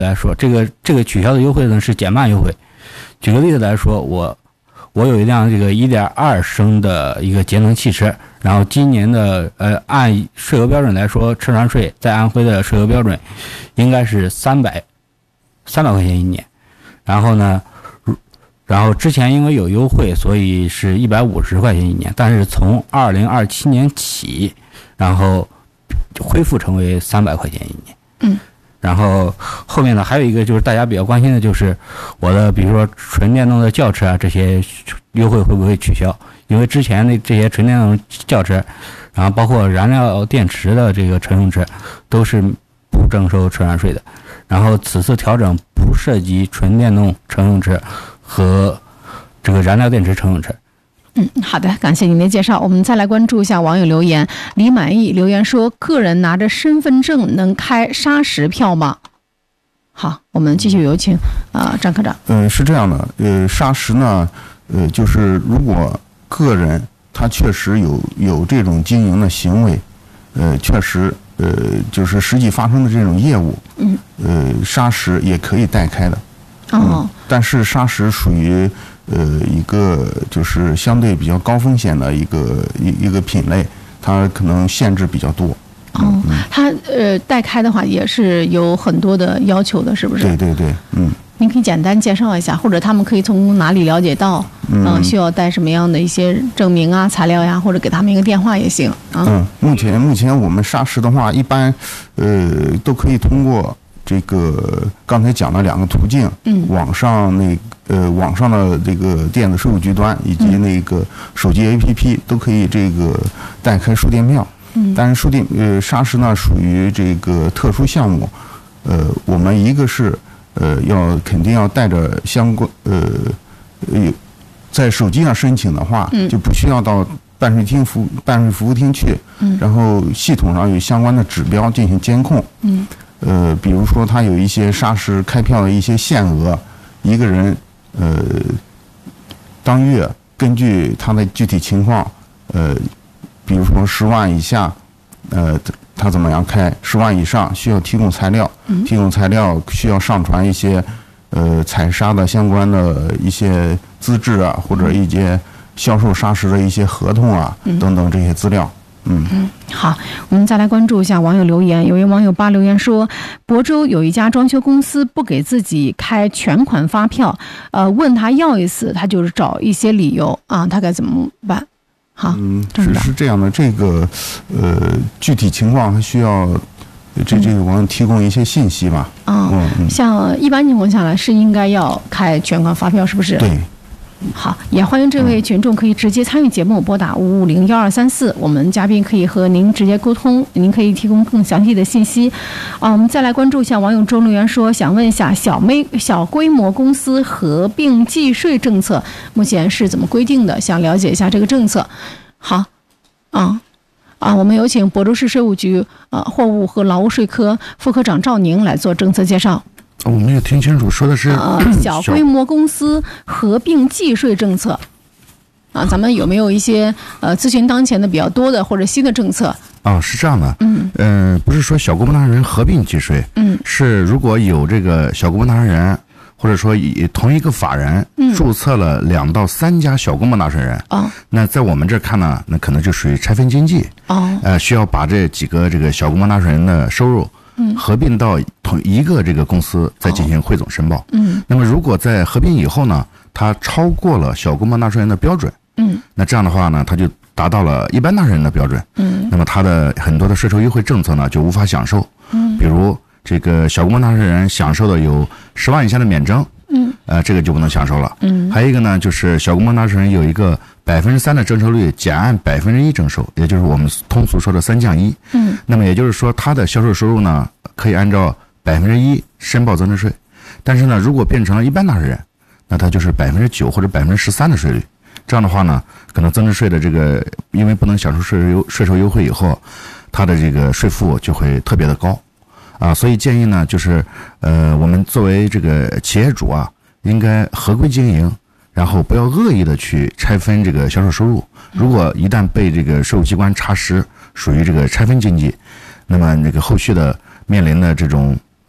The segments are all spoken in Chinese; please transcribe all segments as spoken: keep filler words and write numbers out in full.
来说，这个这个取消的优惠呢是减半优惠。举个例子来说，我我有一辆这个 一点二 升的一个节能汽车，然后今年的呃按税额标准来说，车船税在安徽的税额标准应该是三百三百块钱一年。然后呢，然后之前因为有优惠，所以是一百五十块钱一年，但是从二零二七年起，然后恢复成为三百块钱一年。 嗯。 然后后面呢，还有一个就是大家比较关心的就是我的，比如说纯电动的轿车啊，这些优惠会不会取消？因为之前的这些纯电动轿车，然后包括燃料电池的这个乘用车，都是不征收车船税的。然后此次调整不涉及纯电动乘用车和这个燃料电池乘用车。 嗯，好的，感谢您的介绍。我们再来关注一下网友留言。李满意留言说：“个人拿着身份证能开砂石票吗？”好，我们继续有请啊、呃、张科长。 嗯、呃，是这样的，呃，砂石呢，呃，就是如果个人他确实有有这种经营的行为，呃，确实呃就是实际发生的这种业务， 嗯， 呃，砂石也可以代开的。 哦、嗯， 但是砂石属于呃一个就是相对比较高风险的一个一一个品类，它可能限制比较多。 哦，它呃代开的话也是有很多的要求的，是不是？ 对对对，嗯。 您可以简单介绍一下，或者他们可以从哪里了解到，嗯、呃，需要带什么样的一些证明啊、材料呀，或者给他们一个电话也行啊。 嗯，目前目前我们砂石的话，一般呃都可以通过这个刚才讲的两个途径，嗯，网上那呃网上的这个电子税务局端以及那个手机 A P P 都可以这个代开输电票。嗯，但是输电呃砂石呢属于这个特殊项目，呃，我们一个是呃要肯定要带着相关呃呃在手机上申请的话，嗯，就不需要到办税厅服办税服务厅去，嗯，然后系统上有相关的指标进行监控，嗯，呃，比如说它有一些砂石开票的一些限额，一个人呃当月根据他的具体情况，呃。比如说十万以下，呃，他怎么样开？十万以上需要提供材料，提供材料需要上传一些，呃，采砂的相关的一些资质啊，或者一些销售砂石的一些合同啊，等等这些资料。嗯嗯，好，我们再来关注一下网友留言。有位网友八留言说，亳州有一家装修公司不给自己开全款发票，呃，问他要一次，他就是找一些理由啊，他该怎么办？好， 嗯，是是这样的，这个呃具体情况还需要这这个我们提供一些信息吧。 啊、哦，嗯，像一般情况下来是应该要开全款发票，是不是？ 对。 好，也欢迎这位群众可以直接参与节目，拨打五五零幺二三四，我们嘉宾可以和您直接沟通，您可以提供更详细的信息。啊，我们再来关注一下网友周留言说，想问一下小微小规模公司合并计税政策目前是怎么规定的？想了解一下这个政策。好，啊啊，我们有请亳州市税务局啊货物和劳务税科副科长赵宁来做政策介绍。 我没有听清楚，说的是呃小规模公司合并计税政策啊，咱们有没有一些呃咨询当前的比较多的或者新的政策？ 哦，是这样的，嗯嗯、呃，不是说小规模纳税人合并计税，嗯，是如果有这个小规模纳税人，或者说以同一个法人注册了两到三家小规模纳税人，哦、嗯，那在我们这看呢，那可能就属于拆分经济，哦，呃，需要把这几个这个小规模纳税人的收入。嗯，合并到同一个这个公司再进行汇总申报。哦、嗯，那么如果在合并以后呢，它超过了小规模纳税人的标准，嗯，那这样的话呢，它就达到了一般纳税人的标准，嗯，那么它的很多的税收优惠政策呢就无法享受，嗯，比如这个小规模纳税人享受的有十万以下的免征，嗯，呃，这个就不能享受了，嗯，还有一个呢，就是小规模纳税人有一个百分之三的征收率减按百分之一征收，也就是我们通俗说的三降一。嗯，那么也就是说，他的销售收入呢，可以按照百分之一申报增值税，但是呢，如果变成了一般纳税人，那他就是百分之九或者百分之十三的税率。这样的话呢，可能增值税的这个，因为不能享受税收优税收优惠以后，他的这个税负就会特别的高，啊，所以建议呢，就是呃，我们作为这个企业主啊，应该合规经营。然后不要恶意的去拆分这个销售收入，如果一旦被这个税务机关查实属于这个拆分经济，那么那个后续的面临的这种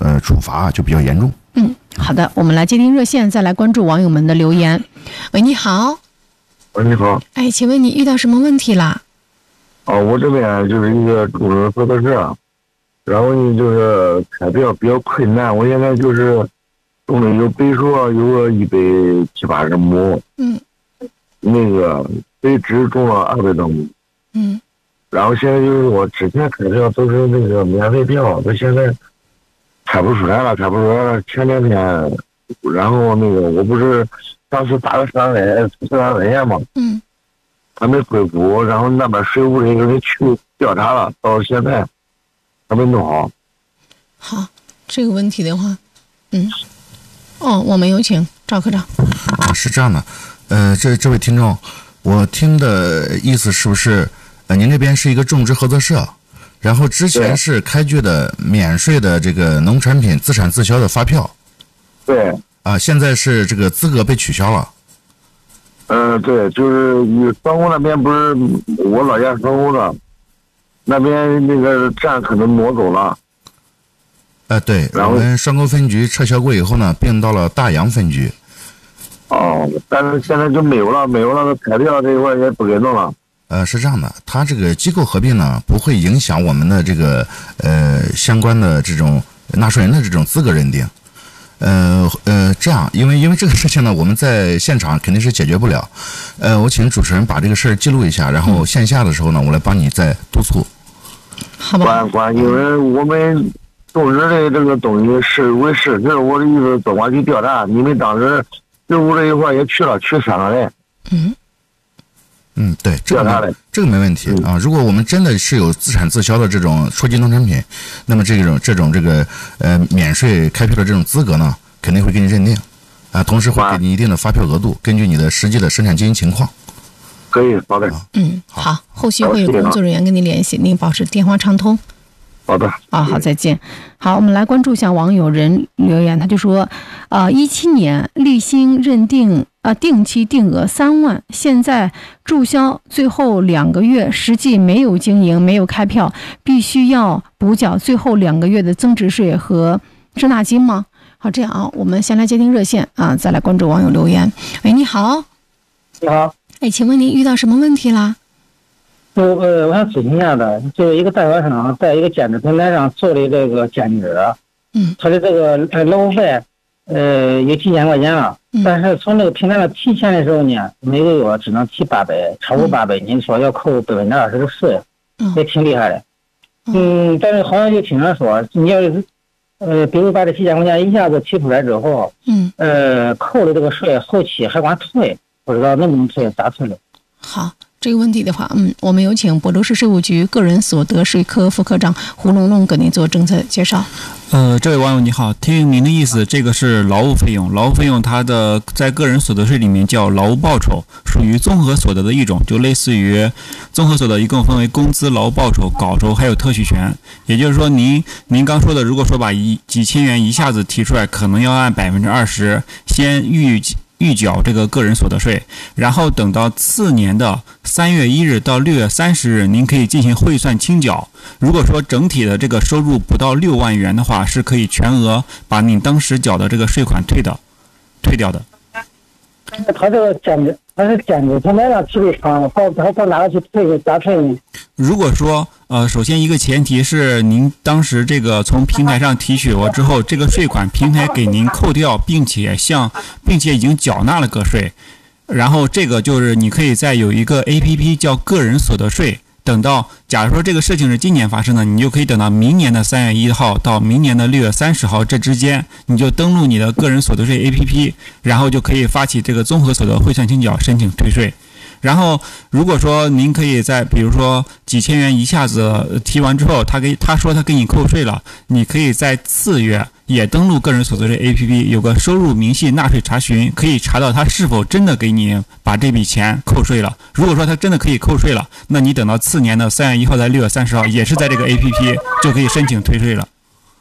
呃处罚就比较严重。 嗯，好的，我们来接听热线，再来关注网友们的留言。喂，你好。 喂，你好。 哎，请问你遇到什么问题啦？ 哦，我这边就是一个住宿合作社，然后呢就是开票比较困难，我现在就是种的有北树有个一百七八十亩， 嗯， 那个北枝种了二百多亩， 嗯， 然后现在就是我之前开票都是那个免费票，我现在开不出来了，开不出来了。前两天，然后那个我不是当时打了三万四万文件嘛， 嗯， 还没恢复，然后那边税务这个人去调查了，到现在还没弄好。 好，这个问题的话，嗯，哦，我们有请赵科长。 啊，是这样的，呃，这这位听众，我听的意思是不是，呃，您这边是一个种植合作社？然后之前是开具的免税的这个农产品自产自销的发票， 对， 啊，现在是这个资格被取消了。 嗯、呃，对，就是你双沟那边不是我老家双沟的，那边那个站可能挪走了。 呃，对， 然后我们双沟分局撤销过以后呢，并到了大洋分局。 哦，但是现在就没有了，没有了，开票这一块也不给弄了。 呃，是这样的，它这个机构合并呢，不会影响我们的这个呃相关的这种纳税人的这种资格认定。呃呃，这样，因为因为这个事情呢，我们在现场肯定是解决不了。呃，我请主持人把这个事儿记录一下，然后线下的时候呢，我来帮你再督促。 好吧。 管管，因为我们种植的这个东西是为事，这是我的意思，总管去调查。你们当时税务这一块也去了，去三个人。 嗯。 嗯，对，这个没这个没问题啊。如果我们真的是有自产自销的这种初级农产品，那么这种这种这个呃免税开票的这种资格呢，肯定会给你认定啊，同时会给你一定的发票额度，根据你的实际的生产经营情况。 可以，好的。 嗯，好，后续会有工作人员跟您联系，您保持电话畅通。 好的。 啊，好，再见。好，我们来关注一下网友人留言，他就说，呃，一七年立新认定呃定期定额三万，现在注销最后两个月实际没有经营，没有开票，必须要补缴最后两个月的增值税和滞纳金吗？好，这样啊，我们先来接听热线啊，再来关注网友留言。喂，你好。 你好。 哎，请问您遇到什么问题啦？ 就呃，我想咨询一下的，就是一个代销商在一个兼职平台上做的这个兼职， 嗯， 他的这个呃劳务费，呃有几千块钱了， 嗯、 但是从这个平台上提钱的时候呢，每个月只能提八百，超过八百，您说要扣百分之二十的税， 嗯， 也挺厉害的，嗯，但是好像就听人说，你要是呃，比如把这几千块钱一下子提出来之后， 嗯， 呃，扣了这个税，后期还管退，不知道能不能退，咋退的？ 好。这个问题的话，嗯，我们有请亳州市税务局个人所得税科副科长胡龙龙给您做政策介绍。 呃，这位网友你好，听您的意思，这个是劳务费用，劳务费用它的在个人所得税里面叫劳务报酬，属于综合所得的一种，就类似于综合所得一共分为工资、劳务报酬、稿酬还有特许权。也就是说，您您刚说的，如果说把一几千元一下子提出来，可能要按百分之二十先预。预缴这个个人所得税，然后等到次年的三月一日到六月三十日，您可以进行汇算清缴。如果说整体的这个收入不到六万元的话，是可以全额把你当时缴的这个税款退的，退掉的。 他这个兼职，他是兼职，他哪样提的长，到他到哪个去退咋退呢？ 如果说呃，首先一个前提是您当时这个从平台上提取过之后，这个税款平台给您扣掉，并且向并且已经缴纳了个税，然后这个就是你可以再有一个 A P P 叫个人所得税。等到假如说这个事情是今年发生的，你就可以等到明年的三月一号到明年的六月三十号这之间，你就登录你的个人所得税 A P P， 然后就可以发起这个综合所得汇算清缴申请退税。然后如果说您可以在比如说几千元一下子提完之后，他给他说他给你扣税了，你可以在次月也登录个人所得税 A P P， 有个收入明细纳税查询，可以查到他是否真的给你把这笔钱扣税了。如果说他真的可以扣税了，那你等到次年的三月一号到六月三十号，也是在这个 A P P 就可以申请退税了。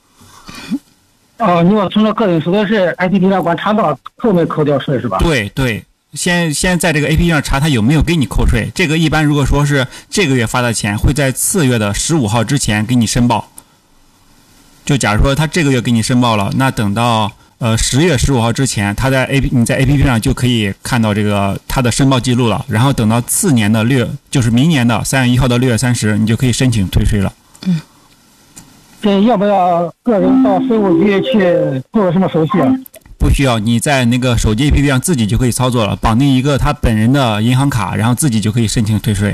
哦，你要从这个人所得税 A P P 上观察到扣没扣掉税是吧？ 对对。先先在这个 A P P 上查他有没有给你扣税，这个一般如果说是这个月发的钱，会在次月的十五号之前给你申报。 就假如说他这个月给你申报了，那等到呃十月十五号之前，他在 A P 你在 A P P 上就可以看到这个他的申报记录了。然后等到次年的六，就是明年的三月一号到六月三十，你就可以申请退税了。 嗯， 这要不要个人到税务局去做什么手续啊？ 不需要，你在那个手机 A P P 上自己就可以操作了，绑定一个他本人的银行卡，然后自己就可以申请退税。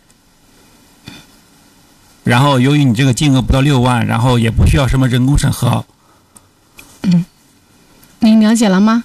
然后由于你这个金额不到六万，然后也不需要什么人工审核。 嗯，您了解了吗？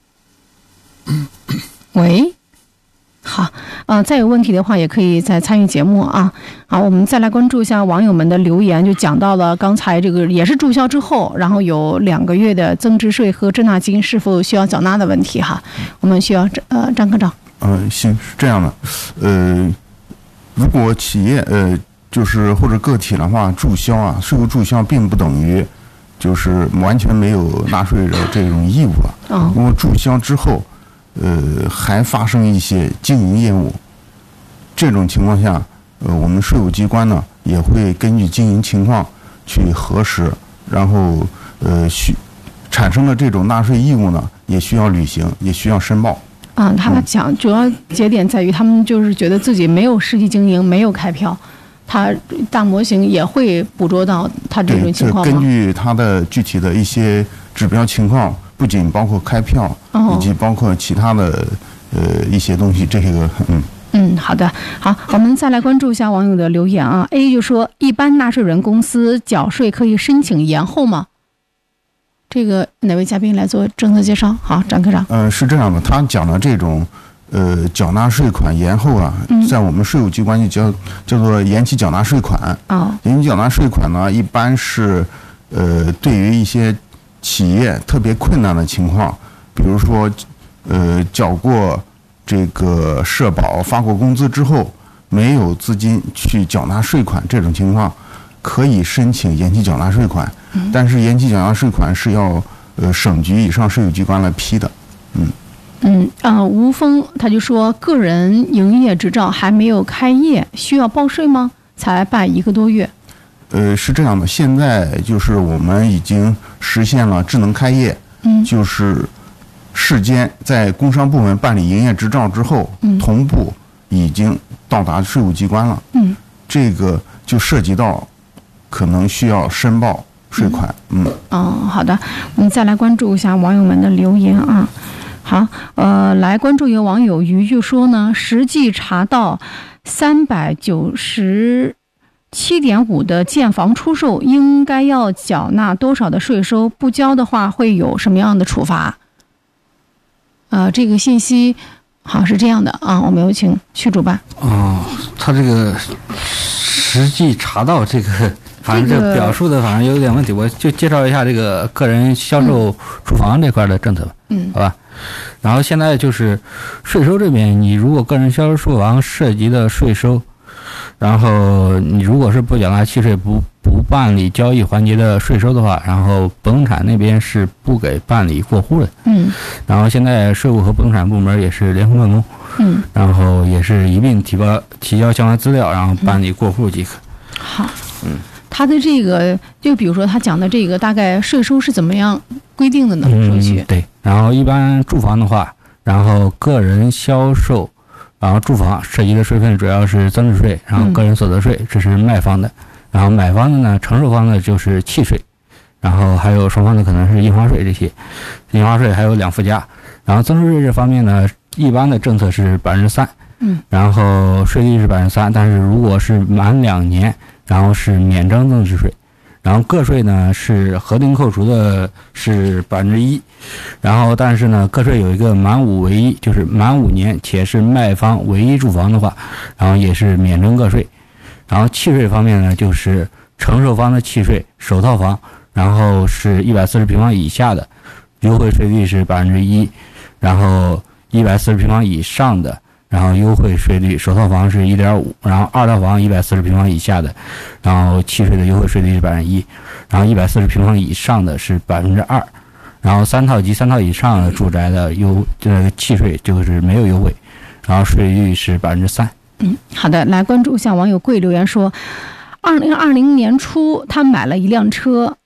喂，好，呃，再有问题的话也可以再参与节目啊。好，我们再来关注一下网友们的留言，就讲到了刚才这个也是注销之后，然后有两个月的增值税和滞纳金是否需要缴纳的问题哈。我们需要呃张科长。 嗯、呃，行，是这样的，呃，如果企业呃就是或者个体的话，注销啊，税务注销并不等于就是完全没有纳税的这种义务了。 哦。 因为注销之后，呃，还发生一些经营业务，这种情况下，呃，我们税务机关呢也会根据经营情况去核实，然后呃需产生了这种纳税义务呢，也需要履行，也需要申报。 啊，他讲主要节点在于他们就是觉得自己没有实际经营，没有开票，他大模型也会捕捉到他这种情况吗？ 根据他的具体的一些指标情况，不仅包括开票， 哦、 以及包括其他的呃一些东西，这个嗯。 嗯，好的，好，我们再来关注一下网友的留言啊。A 就说，一般纳税人公司缴税可以申请延后吗？这个哪位嘉宾来做政策介绍？好，张科长。 呃，是这样的，他讲的这种呃缴纳税款延后啊， 嗯、 在我们税务机关就叫叫做延期缴纳税款。 哦， 延期缴纳税款呢，一般是呃对于一些企业特别困难的情况，比如说呃缴过这个社保、发过工资之后，没有资金去缴纳税款，这种情况可以申请延期缴纳税款。但是延期缴纳税款是要呃省局以上税务机关来批的，嗯嗯啊、呃，吴峰他就说，个人营业执照还没有开业，需要报税吗？才办一个多月。 呃，是这样的，现在就是我们已经实现了智能开业， 嗯， 就是市间在工商部门办理营业执照之后， 嗯， 同步已经到达税务机关了， 嗯， 这个就涉及到可能需要申报税款，嗯， 哦，好的，我们再来关注一下网友们的留言啊。好，呃，来关注一个网友于就说呢，实际查到三百九十七点五的建房出售，应该要缴纳多少的税收？不交的话会有什么样的处罚？呃，这个信息好像是这样的啊，我们有请徐主办。 哦，他这个实际查到这个。反正这表述的反正有点问题，我就介绍一下这个个人销售住房这块的政策吧， 嗯， 好吧。然后现在就是税收这边，你如果个人销售住房涉及的税收，然后你如果是不缴纳契税、不不办理交易环节的税收的话，然后不动产那边是不给办理过户的， 嗯。 然后现在税务和不动产部门也是联合办公， 嗯。 然后也是一并提报提交相关资料，然后办理过户即可。 嗯、好，嗯。他的这个，就比如说他讲的这个，大概税收是怎么样规定的呢？收取、 嗯、对，然后一般住房的话，然后个人销售，然后住房涉及的税费主要是增值税，然后个人所得税，这是卖方的，然后买方的呢，承受方的就是契税，然后还有双方的可能是印花税这些，印花税还有两附加，然后增值税这方面呢，一般的政策是百分之三， 嗯， 然后税率是百分之三，但是如果是满两年。然后是免征增值税，然后个税呢是核定扣除的是百分之一，然后但是呢个税有一个满五为一，就是满五年且是卖方唯一住房的话，然后也是免征个税。然后契税方面呢，就是承受方的契税，首套房然后是一百四十平方以下的，优惠税率是百分之一，然后一百四十平方以上的。然后优惠税率，首套房是 一点五， 然后二套房一百四十平方以下的，然后契税的优惠税率是百分之一，然后一百四十平方以上的是百分之二，然后三套及三套以上的住宅的优这个契税就是没有优惠，然后税率是百分之三。 嗯，好的，来关注一下网友贵留言说，二零二零年初他买了一辆车，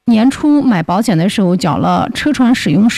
年初买保险的时候缴了车船使用